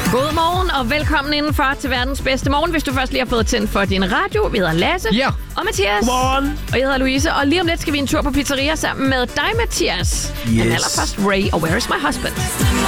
Godmorgen og velkommen indenfor til verdens bedste morgen. Hvis du først lige har fået tændt for din radio, vi hedder Lasse og Mathias. Godmorgen. Og jeg hedder Louise, og lige om lidt skal vi en tur på pizzeria sammen med dig, Mathias. Yes. Men allerførst Ray og Where is my husband?